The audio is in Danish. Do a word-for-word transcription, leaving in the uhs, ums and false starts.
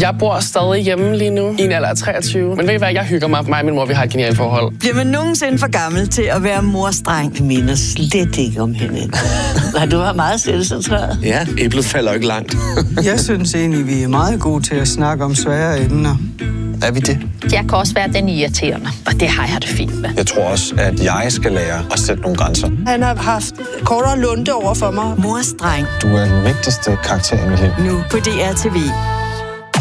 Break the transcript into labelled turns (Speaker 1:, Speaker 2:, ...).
Speaker 1: Jeg bor stadig hjemme lige nu, i en alder af treogtyve. Men ved I hvad, jeg hygger mig. Mig og min mor, vi har et genialt forhold.
Speaker 2: Bliver man nogensinde for gammel til at være morstreng?
Speaker 3: Jeg mener slet ikke om hende. Har du har meget selvcentreret?
Speaker 4: Ja, æblet falder ikke langt.
Speaker 5: Jeg synes egentlig, vi er meget gode til at snakke om svære emner.
Speaker 4: Er vi det?
Speaker 6: Jeg kan også være den irriterende, og det har jeg det fint med.
Speaker 4: Jeg tror også, at jeg skal lære at sætte nogle grænser.
Speaker 7: Han har haft kortere lunte over for mig.
Speaker 2: Morstreng.
Speaker 4: Du er den vigtigste karakter i mit liv.
Speaker 2: Nu på D R T V.